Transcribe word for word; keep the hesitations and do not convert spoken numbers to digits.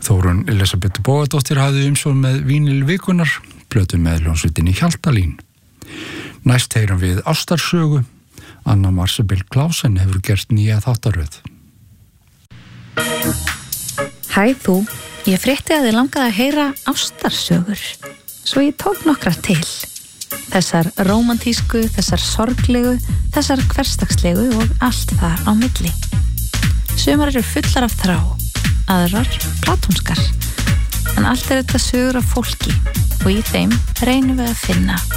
Þórunn Elisabeth Bóadóttir hafði umsjón með Vínil vikunar, plötu með hljómsveitinni Hjaltalín. Næst heyrum við Ástarsögu. Anna Marsibil Klausen hefur gert nýja þáttaröð. Hæ þú, ég frétti að þið langaði að heyra ástarsögur, svo ég tók nokkrar til. Þessar rómantísku, þessar sorglegu, þessar hversdagslegu og allt þar á milli. Sumar eru fullar af þrá, aðrar platónskar, en allt er þetta sögur af fólki og í þeim reynum við að finna